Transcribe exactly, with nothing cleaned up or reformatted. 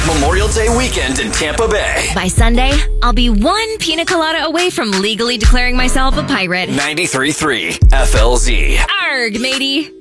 Memorial Day weekend in Tampa Bay. By Sunday, I'll be one pina colada away from legally declaring myself a pirate. ninety-three point three F L Z. Arg, matey.